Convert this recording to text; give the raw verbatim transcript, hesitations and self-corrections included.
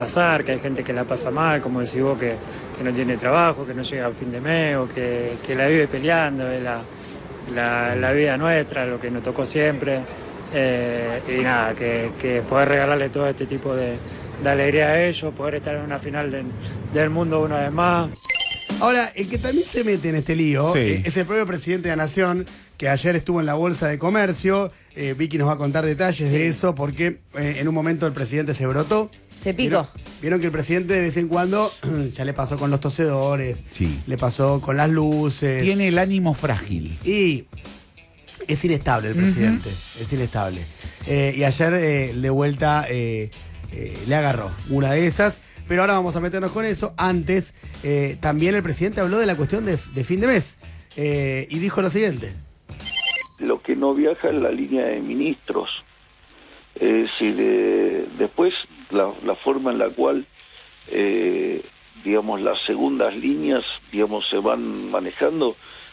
pasar, que hay gente que la pasa mal, como decís vos, que, que no tiene trabajo, que no llega a fin de mes, o que, que la vive peleando, es la, la, la vida nuestra, lo que nos tocó siempre, eh, y nada, que, que poder regalarle todo este tipo de, de alegría a ellos, poder estar en una final de, del mundo una vez más. Ahora, el que también se mete en este lío Sí. eh, es el propio presidente de la Nación, que ayer estuvo en la Bolsa de Comercio. Eh, Vicky nos va a contar detalles Sí. de eso, porque eh, en un momento el presidente se brotó. Se picó. ¿Vieron? Vieron que el presidente de vez en cuando ya le pasó con los tosedores, Sí. le pasó con las luces. Tiene el ánimo frágil. Y es inestable el presidente, uh-huh. es inestable. Eh, y ayer eh, de vuelta eh, eh, le agarró una de esas. Pero ahora vamos a meternos con eso. Antes, eh, también el presidente habló de la cuestión de, de fin de mes eh, y dijo lo siguiente. Lo que no viaja es la línea de ministros. Es decir, de, después la, la forma en la cual, eh, digamos, las segundas líneas, digamos, se van manejando,